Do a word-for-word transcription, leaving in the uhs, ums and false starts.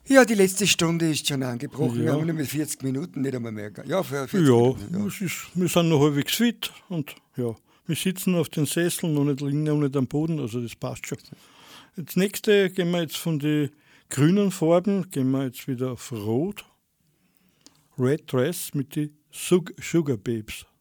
Ja, die letzte Stunde ist schon angebrochen. Ja. Wir haben nur mit vierzig Minuten, nicht einmal mehr. Ja, für vierzig Ja, Minuten. es ist, wir sind noch halbwegs fit und ja, wir sitzen auf den Sesseln, noch nicht liegen, noch nicht am Boden, also das passt schon. Das nächste gehen wir jetzt von den grünen Farben, gehen wir jetzt wieder auf Rot. Red Dress mit den Sugar Babes.